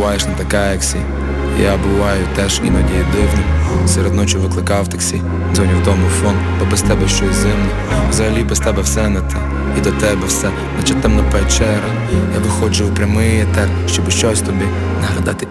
буваєш не така, як всі. Я буваю теж іноді дивним. Серед ночі викликав таксі, дзвоню в домофон, бо без тебе щось зимне. Взагалі без тебе все не те, і до тебе все, наче темна печера. Я виходжу у прямий етер, щоб щось тобі нагадати